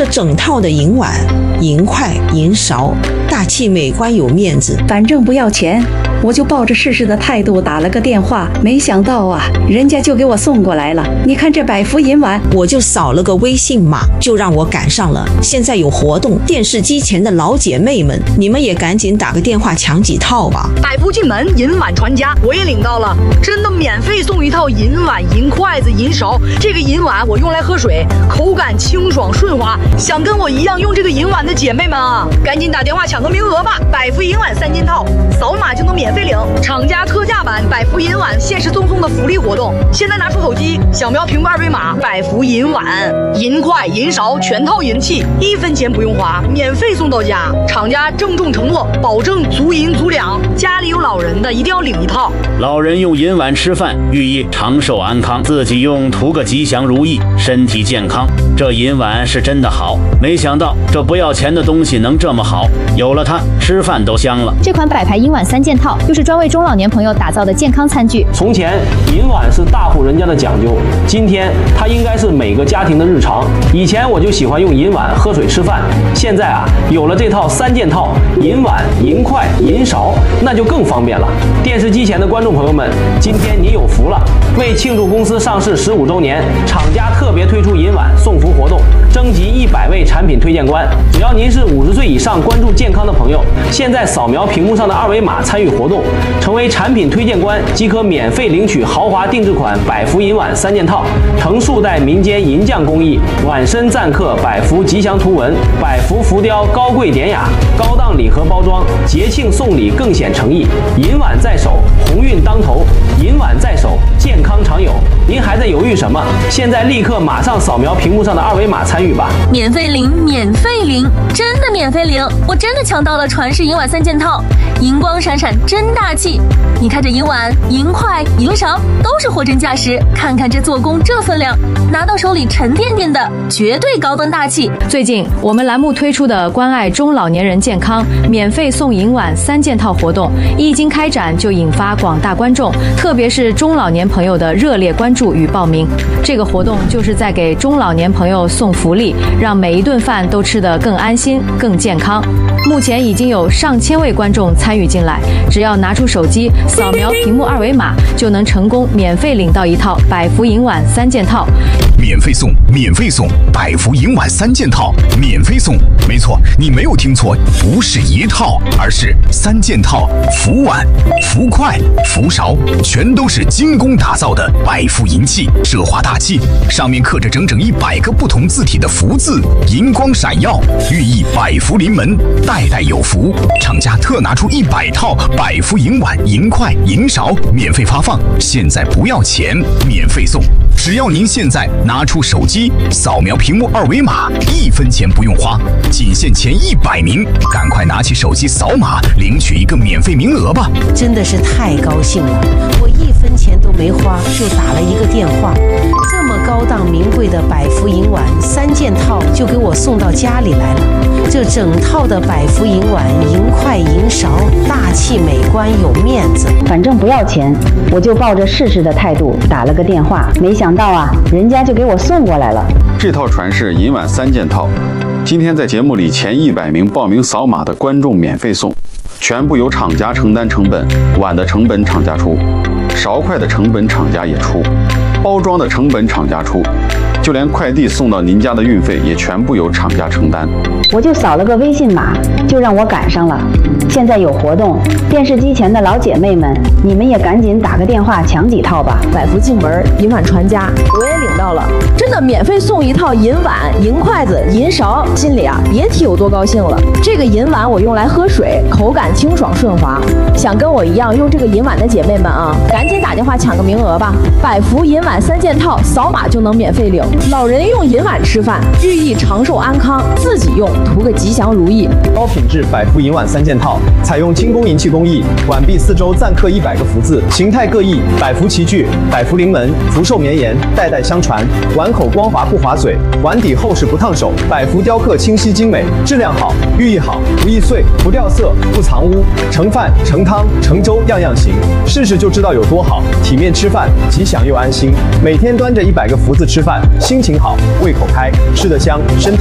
这整套的银碗、银筷、银勺，大气美观有面子。 反正不要钱，我就抱着试试的态度打了个电话，没想到啊，人家就给我送过来了。你看这百福银碗， 我就扫了个微信码，就让我赶上了。现在有活动，电视机前的老姐妹们，你们也赶紧打个电话抢几套吧。 百福进门，银碗传家，我也领到了，真的免费送一套银碗、银筷子、银勺。这个银碗我用来喝水，口感清爽顺滑。想跟我一样用这个银碗的姐妹们啊，赶紧打电话抢个名额吧！百福银碗3件套，扫码就能免费领。厂家特价版百福银碗限时赠送的福利活动，现在拿出手机扫描屏幕2维码，百福银碗、银筷、银勺全套银器，1分钱不用花，免费送到家。厂家郑重承诺，保证足银足两。家里有老人的一定要领一套。 老人用银碗吃饭，寓意长寿安康；自己用图个吉祥如意，身体健康。这银碗是真的好，没想到这不要钱的东西能这么好，有了它，吃饭都香了。 这款百牌银碗3件套，就是专为中老年朋友打造的健康餐具。 从前银碗是大户人家的讲究，今天它应该是每个家庭的日常。以前我就喜欢用银碗喝水吃饭，现在啊，有了这套3件套，银碗、银筷、银勺，那就更方便了。电视机前的观众朋友们，今天你有福了！为庆祝公司上市15周年，厂家特别推出银碗送福活动，征集100位产品推荐官。只要您是50岁以上关注健康的朋友，现在扫描屏幕上的2维码参与活动，成为产品推荐官即可免费领取豪华定制款百福银碗3件套，成数代民间银匠工艺，碗身錾刻百福吉祥图文，百福浮雕高贵典雅，高档礼盒包装，节庆送礼更显诚意。银碗在手，鸿运当头；银碗在手，健康常有。您还在犹豫什么？现在立刻马上扫描屏幕上的2维码参与吧！ 免费领，免费领，真的免费领！我真的抢到了传世银碗3件套，银光闪闪，真大气！你看这银碗、银筷、银勺都是货真价实，看看这做工，这分量，拿到手里沉甸甸的，绝对高端大气。 最近我们栏目推出的关爱中老年人健康免费送银碗3件套活动，一经开展就引发广大观众，特别是中老年朋友的热烈关注与报名。这个活动就是在给中老年朋友送福利，让每一顿饭都吃得更安心、更健康。目前已经有上千位观众参与进来，只要拿出手机扫描屏幕2维码，就能成功免费领到一套百福银碗3件套。 免费送，免费送，百福银碗3件套，免费送。没错，你没有听错，不是一套，而是3件套，福碗、福筷、福勺，全都是精工打造的百福银器，奢华大气，上面刻着整整100个不同字体的福字，银光闪耀，寓意百福临门，代代有福。厂家特拿出100套百福银碗、银筷、银勺，免费发放，现在不要钱，免费送。只要您现在拿出手机扫描屏幕2维码，1分钱不用花，仅限前100名，赶快拿起手机扫码领取一个免费名额吧！ 真的是太高兴了，我1分钱都没花就打了一个电话，这么高档名贵的百福银碗3件套就给我送到家里来了。这整套的百福银碗、银筷、银勺，大气美观有面子。 反正不要钱，我就抱着试试的态度打了个电话，没想到啊，人家就给我送过来了。 这套传世银碗3件套，今天在节目里前100名报名扫码的观众免费送，全部由厂家承担成本，碗的成本厂家出，勺筷的成本厂家也出，包装的成本厂家出，就连快递送到您家的运费也全部由厂家承担。 我就扫了个微信码，就让我赶上了。现在有活动，电视机前的老姐妹们，你们也赶紧打个电话抢几套吧！ 百福进门，银碗传家，我也领到了，真的免费送一套银碗、银筷子、银勺，心里啊别提有多高兴了。这个银碗我用来喝水，口感清爽顺滑。想跟我一样用这个银碗的姐妹们啊，赶紧打电话抢个名额吧！百福银碗3件套，扫码就能免费领。老人用银碗吃饭，寓意长寿安康；自己用图个吉祥如意。 高品质百福银碗3件套，采用精工银器工艺，碗壁4周錾刻100个福字，形态各异，百福齐聚，百福临门，福寿绵延，代代相传。碗口光滑不划嘴，碗底厚实不烫手，百福雕刻清晰精美，质量好，寓意好，不易碎，不掉色，不藏污，盛饭、盛汤、盛粥样样行。试试就知道有多好，体面吃饭，吉祥又安心。每天端着100个福字吃饭，心情好，胃口开，吃得香，身体